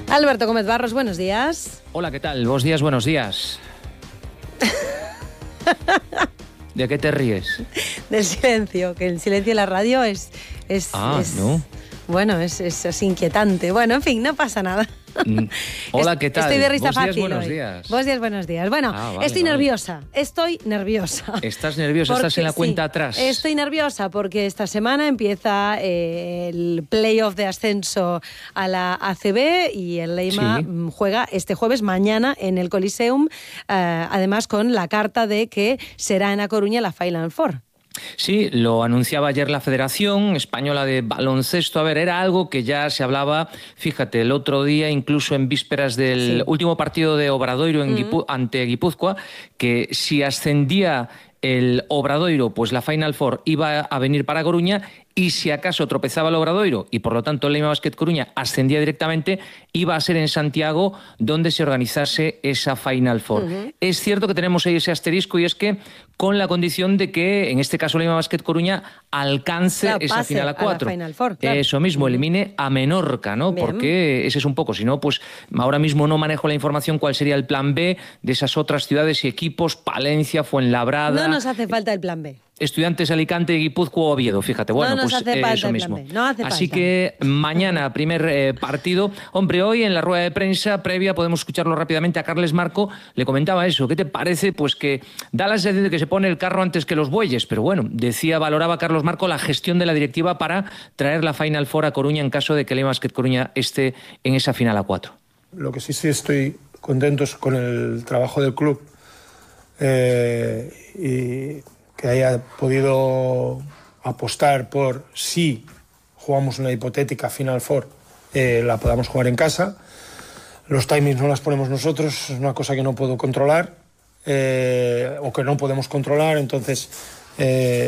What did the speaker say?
Alberto Gómez Barros, buenos días. Hola, ¿qué tal? Buenos días, buenos días. ¿De qué te ríes? Del silencio, que el silencio en la radio es ¿no? Bueno, es así inquietante. Bueno, en fin, no pasa nada. Hola, ¿qué tal? Estoy de risa fácil buenos hoy. días. Buenos días. Bueno, vale, estoy nerviosa. ¿Estás nerviosa? ¿Estás en la cuenta atrás? Estoy nerviosa porque esta semana empieza el playoff de ascenso a la ACB y el Leima juega este jueves, mañana, en el Coliseum, además con la carta de que será en A Coruña la Final Four. Sí, lo anunciaba ayer la Federación Española de Baloncesto. A ver, era algo que ya se hablaba, fíjate, el otro día, incluso en vísperas del último partido de Obradoiro ante Guipúzcoa, que si ascendía el Obradoiro, pues la Final Four iba a venir para Coruña, y si acaso tropezaba el Obradoiro y por lo tanto el Leima Basket Coruña ascendía directamente, iba a ser en Santiago donde se organizase esa Final Four. Es cierto que tenemos ahí ese asterisco, y es que con la condición de que, en este caso, Leima Basket Coruña alcance esa final a 4. Eso mismo, elimine a Menorca, ¿no? Bien. Porque ese es un poco, si no, pues ahora mismo no manejo la información cuál sería el plan B de esas otras ciudades y equipos, Palencia, Fuenlabrada. No nos hace falta el plan B. Estudiantes, Alicante, Guipúzcoa o Oviedo, fíjate. Bueno, no nos pues hace falta eso el mismo. plan B. No hace Así falta. que mañana, primer partido. Hombre, hoy en la rueda de prensa previa, podemos escucharlo rápidamente, a Carles Marco le comentaba eso. ¿Qué te parece? Pues que da la sensación de que se pone el carro antes que los bueyes, pero bueno, valoraba Carlos Marco la gestión de la directiva para traer la Final Four a Coruña en caso de que Leima Basket Coruña esté en esa final a 4. Lo que sí estoy contento es con el trabajo del club y que haya podido apostar por, si jugamos una hipotética Final Four, la podamos jugar en casa. Los timings no las ponemos nosotros, es una cosa que no puedo controlar o que no podemos controlar, entonces